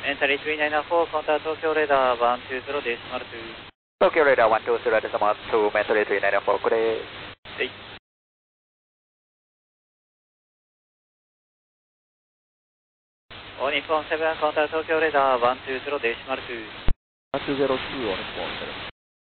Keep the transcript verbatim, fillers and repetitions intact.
Entry three nine four, contact Tokyo Radar one two zero decimal two. Tokyo Radar one two zero decimal two, Entry three nine four、これ。 はい。お日本セブン、contact Tokyo Radar one two zero decimal two。 one two zero two を日本セブン。